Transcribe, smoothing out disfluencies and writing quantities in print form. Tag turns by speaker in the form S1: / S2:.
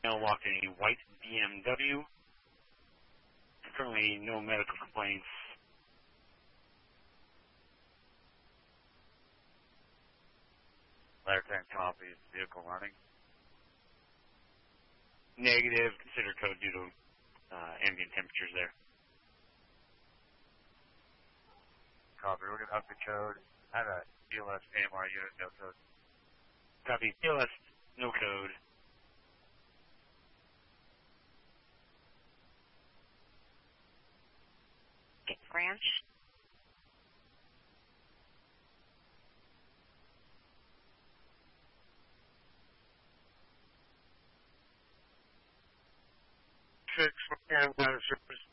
S1: Male walked in a white BMW. Currently, no medical complaints.
S2: Ladder 10 copies. Vehicle running.
S1: Negative. Consider code due to ambient temperatures there.
S2: Copy. We're going to up the code. I have a DLS AMR unit, no code.
S1: Copy. DLS, no code.
S3: Branch.
S2: Six, 4 out of service.